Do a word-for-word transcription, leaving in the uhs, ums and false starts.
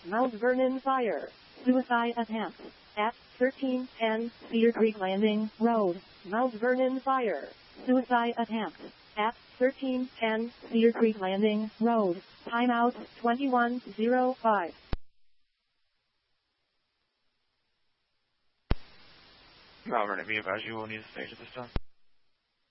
Mount Vernon fire. Suicide attempt. At thirteen ten Cedar Creek Landing Road. Mount Vernon fire. Suicide attempt. At thirteen ten Cedar Creek Landing Road. Timeout twenty-one oh five. Mount Vernon, be advised you will need a stage at this time.